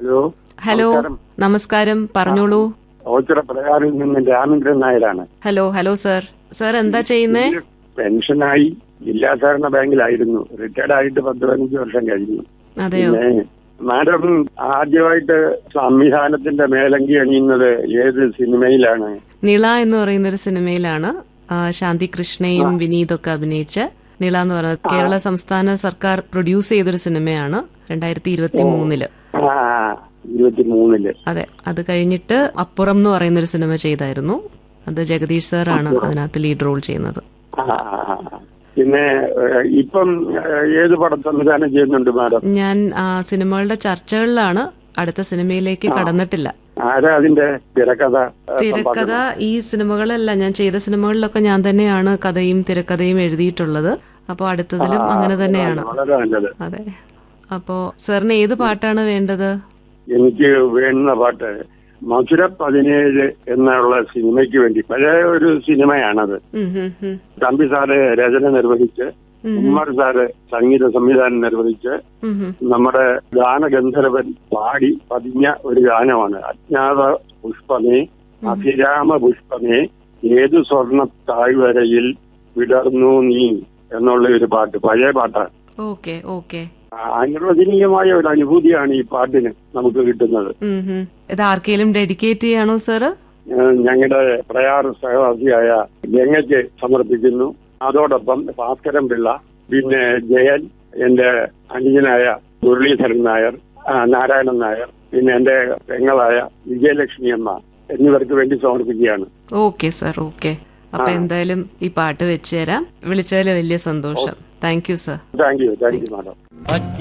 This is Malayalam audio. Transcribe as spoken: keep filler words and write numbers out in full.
ഹലോ ഹലോ നമസ്കാരം, പറഞ്ഞോളൂ. ഓച്ചിറ പ്രകാരിൽ നിന്ന് രാമേന്ദ്രൻ നായരാണ്. Hello hello sir. സർ എന്താ ചെയ്യുന്നേ? പെൻഷനായി ജില്ലാ സഹകരണ ബാങ്കിലായിരുന്നു. റിട്ടയർഡ് ആയിട്ട് പത്ത് പതിനഞ്ച് വർഷം കഴിഞ്ഞു. അതെയോ? പിന്നെ മാഡം ആദ്യമായിട്ട് സംവിധാനത്തിന്റെ മേലങ്കി അണിയുന്നത് ഏത് സിനിമയിലാണ്? നിള എന്ന് പറയുന്ന ഒരു സിനിമയിലാണ്. ആ, ശാന്തി കൃഷ്ണയും വിനീതൊക്കെ അഭിനയിച്ച നിള എന്ന് പറയുന്നത് കേരള സംസ്ഥാന സർക്കാർ പ്രൊഡ്യൂസ് ചെയ്തൊരു സിനിമയാണ്. രണ്ടായിരത്തി ഇരുപത്തി മൂന്നില് ഇരുപത്തി മൂന്നില് അതെ. അത് കഴിഞ്ഞിട്ട് അപ്പുറം എന്ന് പറയുന്ന ഒരു സിനിമ ചെയ്തായിരുന്നു. അത് ജഗദീഷ് സാറാണ് അതിനകത്ത് ലീഡ് റോൾ ചെയ്യുന്നത്. പിന്നെ ഇപ്പം ഏത് പടം സംവിധാനം ചെയ്യുന്നുണ്ട് മാഡം? ഞാൻ ആ സിനിമകളുടെ ചർച്ചകളിലാണ്. അടുത്ത സിനിമയിലേക്ക് കടന്നിട്ടില്ല. ആരാ അതിന്റെ തിരക്കഥ? തിരക്കഥ ഈ സിനിമകളല്ല, ഞാൻ ചെയ്ത സിനിമകളിലൊക്കെ ഞാൻ തന്നെയാണ് കഥയും തിരക്കഥയും എഴുതിയിട്ടുള്ളത്. അപ്പൊ അടുത്തതിലും അങ്ങനെ തന്നെയാണ്. അതെ. അപ്പോ സാറിന് ഏത് പാട്ടാണ് വേണ്ടത്? എനിക്ക് വേണ്ട പാട്ട് മധുര പതിനേഴ് എന്നുള്ള സിനിമയ്ക്ക് വേണ്ടി, പഴയ ഒരു സിനിമയാണത്. തമ്പി സാറ് രചന നിർവഹിച്ച് ഉമ്മർ സാറ് സംഗീത സംവിധാനം നിർവഹിച്ച് നമ്മുടെ ഗാനഗന്ധർവൻ പാടി പതിഞ്ഞ ഒരു ഗാനമാണ്. അജ്ഞാത പുഷ്പമേ അഭിരാമ പുഷ്പമേ ഏതു സ്വർണ്ണ താഴ്വരയിൽ വിടർന്നു നീ എന്നുള്ള ഒരു പാട്ട്, പഴയ പാട്ടാണ്. Okay okay. അനിർവചനീയമായ ഒരു അനുഭൂതിയാണ് ഈ പാട്ടിന് നമുക്ക് കിട്ടുന്നത്. ഇത് ആർക്കെങ്കിലും ഡെഡിക്കേറ്റ് ചെയ്യാണോ സാറ്? ഞങ്ങളുടെ പ്രയാർ സഹവാസിയായ ഗംഗയ്ക്ക് സമർപ്പിക്കുന്നു. അതോടൊപ്പം ഭാസ്കരൻ പിള്ള, പിന്നെ ജയൻ, എന്റെ അനുജനായ മുരളീധരൻ നായർ, നാരായണൻ നായർ, പിന്നെ എന്റെ പെങ്ങളായ വിജയലക്ഷ്മി അമ്മ എന്നിവർക്ക് വേണ്ടി സമർപ്പിക്കുകയാണ്. Okay sir, okay. അപ്പൊ എന്തായാലും ഈ പാട്ട് വെച്ചു തരാം. വിളിച്ചതിൽ വലിയ സന്തോഷം. Thank you sir. Thank you thank you madam.